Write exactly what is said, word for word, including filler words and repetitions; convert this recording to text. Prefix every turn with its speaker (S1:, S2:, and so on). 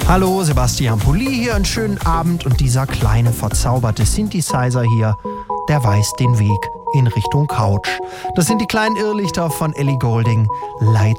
S1: Hallo, Sebastian Pulli hier, einen schönen Abend und dieser kleine verzauberte Synthesizer hier, der weist den Weg in Richtung Couch. Das sind die kleinen Irrlichter von Ellie Goulding, Light